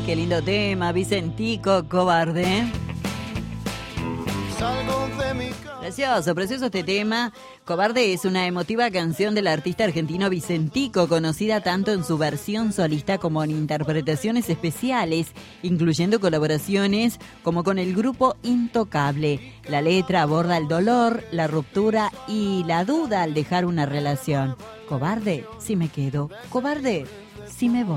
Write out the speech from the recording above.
qué lindo tema, Vicentico, Cobarde. Precioso, precioso este tema. Cobarde es una emotiva canción del artista argentino Vicentico, conocida tanto en su versión solista como en interpretaciones especiales, incluyendo colaboraciones como con el grupo Intocable. La letra aborda el dolor, la ruptura y la duda al dejar una relación. Cobarde si me quedo, cobarde si me voy.